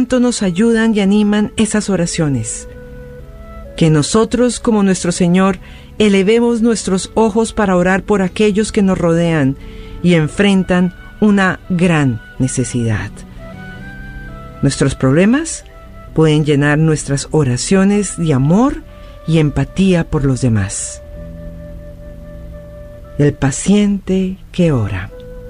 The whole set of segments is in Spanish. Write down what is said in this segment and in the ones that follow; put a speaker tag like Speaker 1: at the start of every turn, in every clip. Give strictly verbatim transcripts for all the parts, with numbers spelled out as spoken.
Speaker 1: cuánto nos ayudan y animan esas oraciones. Que nosotros, como nuestro Señor, elevemos nuestros ojos para orar por aquellos que nos rodean y enfrentan una gran necesidad. Nuestros problemas pueden llenar nuestras oraciones de amor y empatía por los demás. El paciente que ora.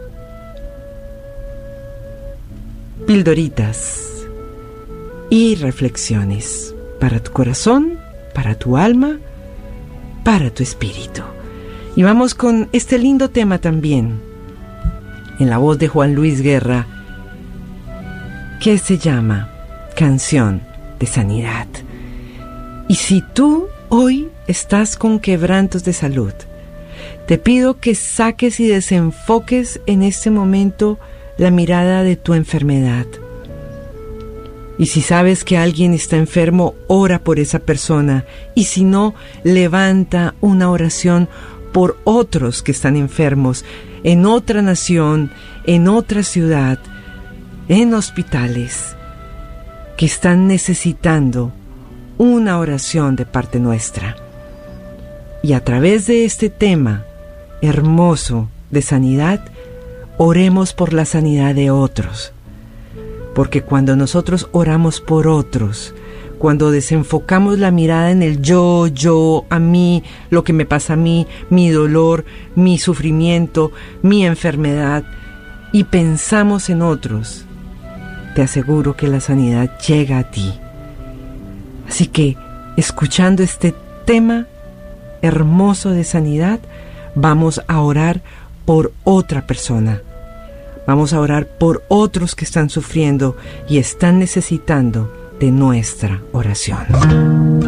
Speaker 1: Pildoritas y reflexiones para tu corazón, para tu alma, para tu espíritu. Y vamos con este lindo tema también, en la voz de Juan Luis Guerra, que se llama Canción de Sanidad. Y si tú hoy estás con quebrantos de salud, te pido que saques y desenfoques en este momento la mirada de tu enfermedad. Y si sabes que alguien está enfermo, ora por esa persona. Y si no, levanta una oración por otros que están enfermos, en otra nación, en otra ciudad, en hospitales, que están necesitando una oración de parte nuestra. Y a través de este tema hermoso de sanidad, oremos por la sanidad de otros. Porque cuando nosotros oramos por otros, cuando desenfocamos la mirada en el yo, yo, a mí, lo que me pasa a mí, mi dolor, mi sufrimiento, mi enfermedad, y pensamos en otros, te aseguro que la sanidad llega a ti. Así que, escuchando este tema hermoso de sanidad, vamos a orar por otra persona. Vamos a orar por otros que están sufriendo y están necesitando de nuestra oración.